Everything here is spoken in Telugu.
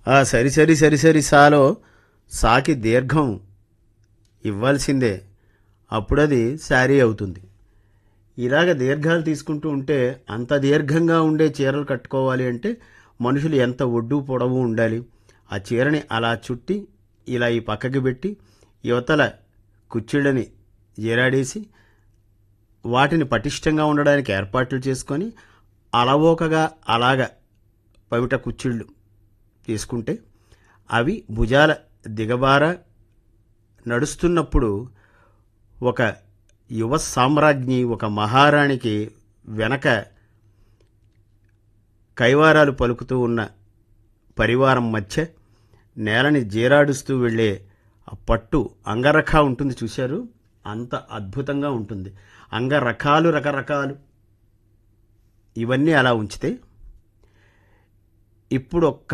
ఆ సరి సరి సరి సరి సాలో సాకి దీర్ఘం ఇవ్వాల్సిందే, అప్పుడది శారీ అవుతుంది. ఇలాగ దీర్ఘాలు తీసుకుంటూ ఉంటే అంత దీర్ఘంగా ఉండే చీరలు కట్టుకోవాలి అంటే మనుషులు ఎంత ఒడ్డు పొడవు ఉండాలి. ఆ చీరని అలా చుట్టి ఇలా ఈ పక్కకి పెట్టి యువతల కుచ్చిళ్ళని జీరాడేసి వాటిని పటిష్టంగా ఉండడానికి ఏర్పాట్లు చేసుకొని అలవోకగా అలాగ పవిట కుచ్చిళ్ళు తీసుకుంటే అవి భుజాల దిగబార నడుస్తున్నప్పుడు ఒక యువ సామ్రాజ్ఞి, ఒక మహారాణికి వెనక కైవారాలు పలుకుతూ ఉన్న పరివారం మధ్య నేలని జీరాడుస్తూ వెళ్ళే ఆ పట్టు అంగరఖ ఉంటుంది చూశారు, అంత అద్భుతంగా ఉంటుంది. అంగరఖాలు రకరకాలు ఇవన్నీ అలా ఉంచితే ఇప్పుడు